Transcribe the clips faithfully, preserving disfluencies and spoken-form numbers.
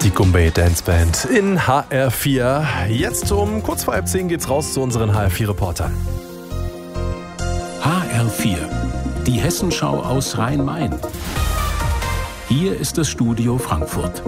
Die Gumbay Dance Band in H R vier. Jetzt um kurz vor halb zehn geht's raus zu unseren H R vier Reportern. H R vier, die Hessenschau aus Rhein-Main. Hier ist das Studio Frankfurt.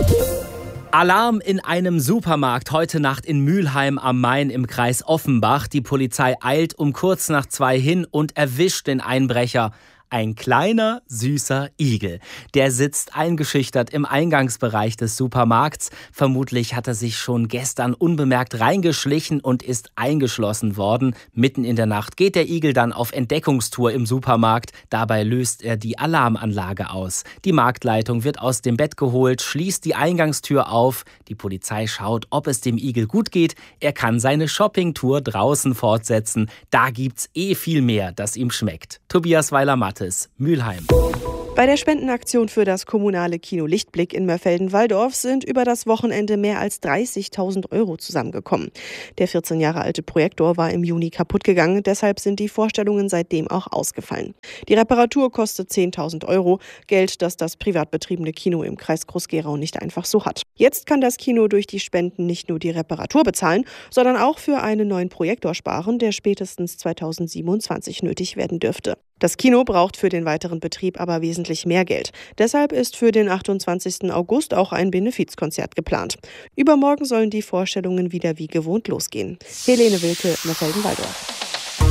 Alarm in einem Supermarkt heute Nacht in Mülheim am Main im Kreis Offenbach. Die Polizei eilt um kurz nach zwei hin und erwischt den Einbrecher. Ein kleiner, süßer Igel. Der sitzt eingeschüchtert im Eingangsbereich des Supermarkts. Vermutlich hat er sich schon gestern unbemerkt reingeschlichen und ist eingeschlossen worden. Mitten in der Nacht geht der Igel dann auf Entdeckungstour im Supermarkt. Dabei löst er die Alarmanlage aus. Die Marktleitung wird aus dem Bett geholt, schließt die Eingangstür auf. Die Polizei schaut, ob es dem Igel gut geht. Er kann seine Shoppingtour draußen fortsetzen. Da gibt's eh viel mehr, das ihm schmeckt. Tobias Weiler-Mattes, Mülheim. Bei der Spendenaktion für das kommunale Kino Lichtblick in Mörfelden-Walldorf sind über das Wochenende mehr als dreißigtausend Euro zusammengekommen. Der vierzehn Jahre alte Projektor war im Juni kaputt gegangen, deshalb sind die Vorstellungen seitdem auch ausgefallen. Die Reparatur kostet zehntausend Euro, Geld, das das privat betriebene Kino im Kreis Groß-Gerau nicht einfach so hat. Jetzt kann das Kino durch die Spenden nicht nur die Reparatur bezahlen, sondern auch für einen neuen Projektor sparen, der spätestens zweitausendsiebenundzwanzig nötig werden dürfte. Das Kino braucht für den weiteren Betrieb aber wesentlich mehr Geld. Deshalb ist für den achtundzwanzigsten August auch ein Benefizkonzert geplant. Übermorgen sollen die Vorstellungen wieder wie gewohnt losgehen. Helene Wilke, Mörfelden-Walldorf.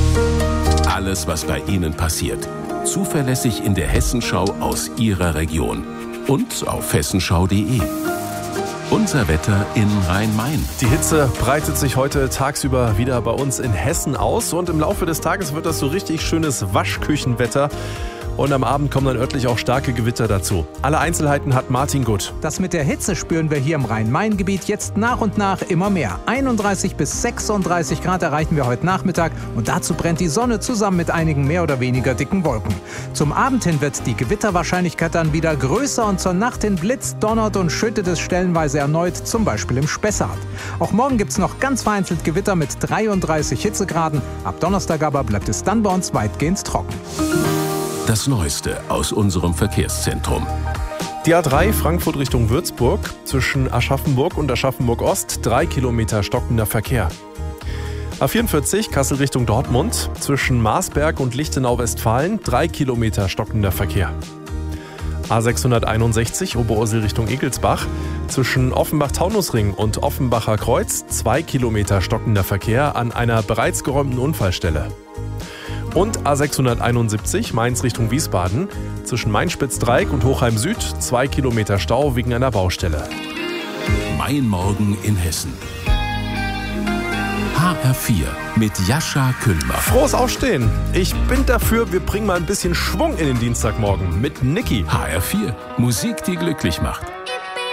Alles, was bei Ihnen passiert. Zuverlässig in der Hessenschau aus Ihrer Region. Und auf hessenschau punkt de. Unser Wetter in Rhein-Main. Die Hitze breitet sich heute tagsüber wieder bei uns in Hessen aus und im Laufe des Tages wird das so richtig schönes Waschküchenwetter. Und am Abend kommen dann örtlich auch starke Gewitter dazu. Alle Einzelheiten hat Martin Gutt. Das mit der Hitze spüren wir hier im Rhein-Main-Gebiet jetzt nach und nach immer mehr. einunddreißig bis sechsunddreißig Grad erreichen wir heute Nachmittag und dazu brennt die Sonne zusammen mit einigen mehr oder weniger dicken Wolken. Zum Abend hin wird die Gewitterwahrscheinlichkeit dann wieder größer und zur Nacht hin blitzt, donnert und schüttet es stellenweise erneut, zum Beispiel im Spessart. Auch morgen gibt es noch ganz vereinzelt Gewitter mit dreiunddreißig Hitzegraden. Ab Donnerstag aber bleibt es dann bei uns weitgehend trocken. Das Neueste aus unserem Verkehrszentrum. Die A drei Frankfurt Richtung Würzburg, zwischen Aschaffenburg und Aschaffenburg-Ost, drei Kilometer stockender Verkehr. A vierundvierzig Kassel Richtung Dortmund, zwischen Marsberg und Lichtenau-Westfalen, drei Kilometer stockender Verkehr. A sechshunderteinundsechzig Oberursel Richtung Egelsbach, zwischen Offenbach-Taunusring und Offenbacher Kreuz, zwei Kilometer stockender Verkehr an einer bereits geräumten Unfallstelle. Und A sechshunderteinundsiebzig Mainz Richtung Wiesbaden, zwischen Main-Spitz-Dreieck und Hochheim Süd, zwei Kilometer Stau wegen einer Baustelle. Mein Morgen in Hessen. H R vier mit Jascha Küllmer. Frohes Aufstehen. Ich bin dafür, wir bringen mal ein bisschen Schwung in den Dienstagmorgen mit Niki. H R vier, Musik, die glücklich macht.